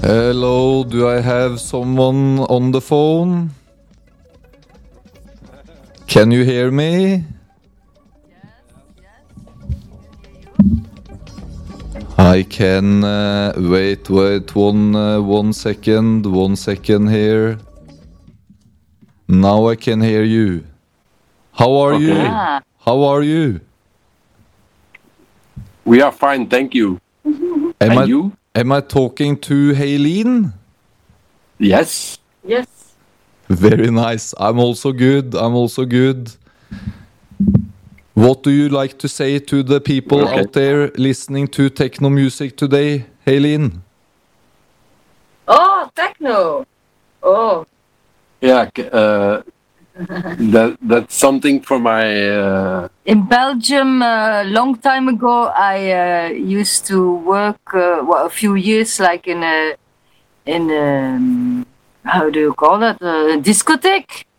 Hello, do I have someone on the phone? Can you hear me? I can wait one second here. Now I can hear you. How are you? How are you? We are fine, thank you. And you? Am I talking to Haylene? Yes. Yes. Very nice. I'm also good. What do you like to say to the people out there listening to techno music today, Haylene? Oh, techno. Oh. Yeah, that's something for my... In Belgium, a long time ago, I used to work a few years like in a how do you call it? A discotheque.